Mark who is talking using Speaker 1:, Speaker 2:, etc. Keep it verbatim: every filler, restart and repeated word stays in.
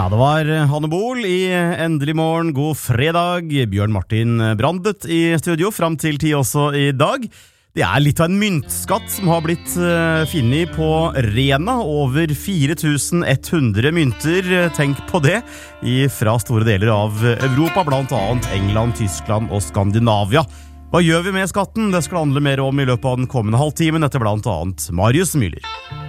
Speaker 1: Ja, det var Hanne Bol i Endelig morgen, god fredag. Bjørn Martin Brandet i studio frem til ti også i dag. Det er litt av en myntskatt som har blitt uh, finnet på Rena. Over fire tusen ett hundre mynter, tenk på det, i, fra store deler av Europa, blant annet England, Tyskland og Skandinavia. Hva gjør vi med skatten? Det skal handle mer om i løpet av den kommende halvtimen, etter blant annet Marius Müller.